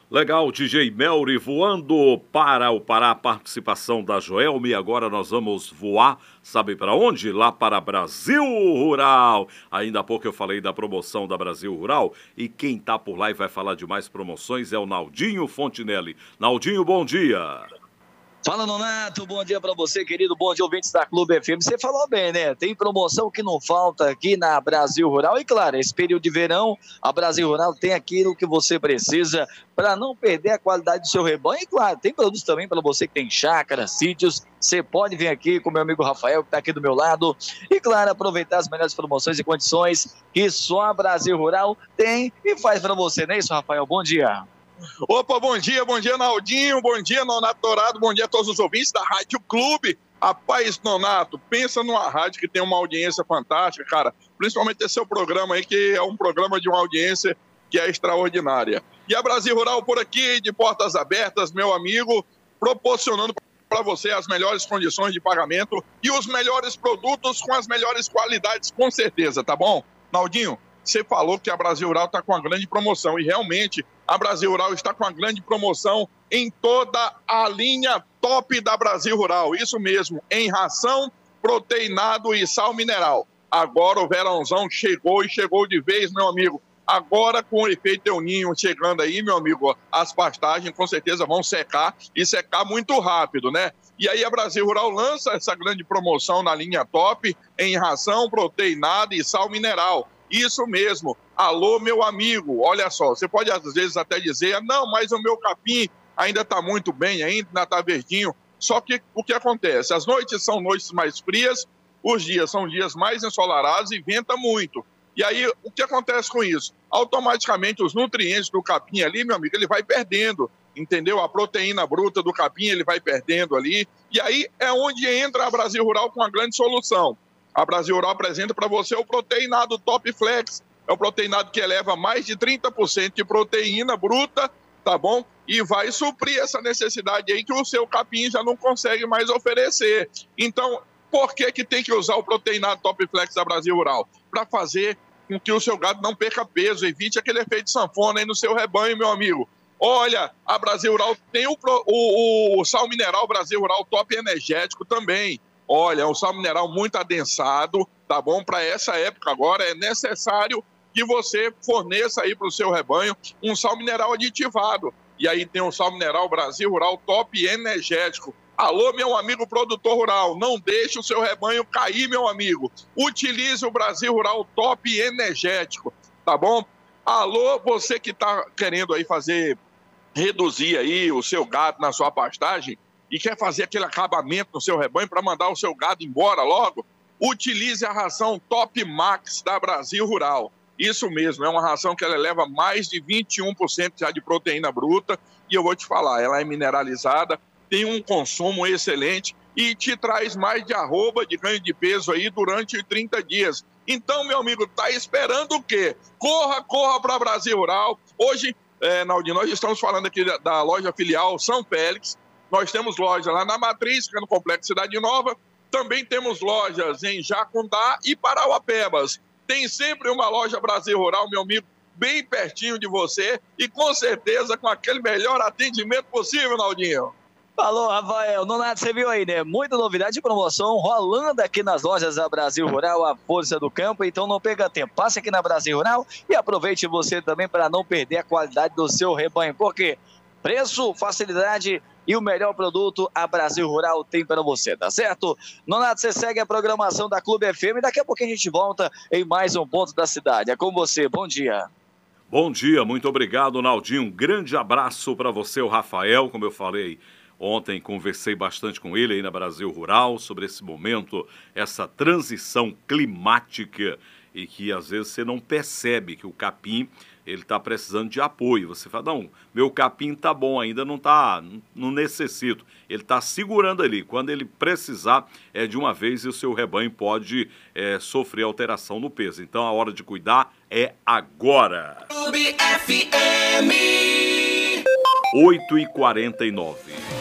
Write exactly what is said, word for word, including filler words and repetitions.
Legal, D J Melry voando para o Pará, participação da Joelma. E agora nós vamos voar, sabe para onde? Lá para Brasil Rural. Ainda há pouco eu falei da promoção da Brasil Rural e quem tá por lá e vai falar de mais promoções é o Naldinho Fontinelli. Naldinho, bom dia. Fala, Nonato, bom dia pra você, querido, bom dia, ouvintes da Clube F M. Você falou bem, né? Tem promoção que não falta aqui na Brasil Rural. E claro, esse período de verão, a Brasil Rural tem aquilo que você precisa para não perder a qualidade do seu rebanho. E claro, tem produtos também para você que tem chácara, sítios. Você pode vir aqui com meu amigo Rafael, que está aqui do meu lado. E claro, aproveitar as melhores promoções e condições que só a Brasil Rural tem e faz para você, não é isso, Rafael? Bom dia. Opa, bom dia, bom dia, Naldinho, bom dia, Nonato Dourado, bom dia a todos os ouvintes da Rádio Clube. Rapaz, Nonato, pensa numa rádio que tem uma audiência fantástica, cara, principalmente esse seu programa aí, que é um programa de uma audiência que é extraordinária. E a Brasil Rural por aqui, de portas abertas, meu amigo, proporcionando para você as melhores condições de pagamento e os melhores produtos com as melhores qualidades, com certeza, tá bom? Naldinho, você falou que a Brasil Rural está com uma grande promoção e realmente a Brasil Rural está com uma grande promoção em toda a linha top da Brasil Rural. Isso mesmo, em ração, proteinado e sal mineral. Agora o verãozão chegou e chegou de vez, meu amigo. Agora com o efeito El Ninho chegando aí, meu amigo, as pastagens com certeza vão secar e secar muito rápido, né? E aí a Brasil Rural lança essa grande promoção na linha top em ração, proteinado e sal mineral. Isso mesmo. Alô, meu amigo, olha só, você pode às vezes até dizer, não, mas o meu capim ainda está muito bem, ainda está verdinho. Só que o que acontece? As noites são noites mais frias, os dias são dias mais ensolarados e venta muito. E aí, o que acontece com isso? Automaticamente, os nutrientes do capim ali, meu amigo, ele vai perdendo, entendeu? A proteína bruta do capim, ele vai perdendo ali. E aí é onde entra a Brasil Rural com uma grande solução. A Brasil Rural apresenta para você o proteinado Top Flex. É um proteinado que eleva mais de trinta por cento de proteína bruta, tá bom? E vai suprir essa necessidade aí que o seu capim já não consegue mais oferecer. Então, por que que tem que usar o proteinado Top Flex da Brasil Rural? Para fazer com que o seu gado não perca peso, evite aquele efeito sanfona aí no seu rebanho, meu amigo. Olha, a Brasil Rural tem o, o, o sal mineral Brasil Rural Top Energético também. Olha, é um sal mineral muito adensado, tá bom? Para essa época agora é necessário que você forneça aí para o seu rebanho um sal mineral aditivado. E aí tem o sal mineral Brasil Rural Top Energético. Alô, meu amigo produtor rural, não deixe o seu rebanho cair, meu amigo. Utilize o Brasil Rural Top Energético, tá bom? Alô, você que está querendo aí fazer, reduzir aí o seu gado na sua pastagem, e quer fazer aquele acabamento no seu rebanho para mandar o seu gado embora logo, utilize a ração Top Max da Brasil Rural. Isso mesmo, é uma ração que ela leva mais de vinte e um por cento já de proteína bruta e eu vou te falar, ela é mineralizada, tem um consumo excelente e te traz mais de arroba de ganho de peso aí durante trinta dias. Então, meu amigo, tá esperando o quê? Corra, corra para Brasil Rural. Hoje, é, Naldinho, nós estamos falando aqui da, da loja filial São Félix. Nós temos loja lá na Matriz, que é no Complexo Cidade Nova. Também temos lojas em Jacundá e Parauapebas. Tem sempre uma loja Brasil Rural, meu amigo, bem pertinho de você e com certeza com aquele melhor atendimento possível, Naldinho. Falou, Rafael. Nonato, você viu aí, né? Muita novidade de promoção rolando aqui nas lojas da Brasil Rural, a força do campo. Então não perca tempo. Passe aqui na Brasil Rural e aproveite você também para não perder a qualidade do seu rebanho. Porque preço, facilidade e o melhor produto a Brasil Rural tem para você, tá certo? Nonato, você segue a programação da Clube F M e daqui a pouquinho a gente volta em mais um ponto da cidade. É com você. Bom dia. Bom dia, muito obrigado, Naldinho. Um grande abraço para você, o Rafael, como eu falei. Ontem conversei bastante com ele aí na Brasil Rural sobre esse momento, essa transição climática e que às vezes você não percebe que o capim ele está precisando de apoio. Você fala, não, meu capim tá bom, ainda não tá, não, não necessito. Ele está segurando ali. Quando ele precisar, é de uma vez e o seu rebanho pode é, sofrer alteração no peso. Então a hora de cuidar é agora. Clube F M oito e quarenta e nove.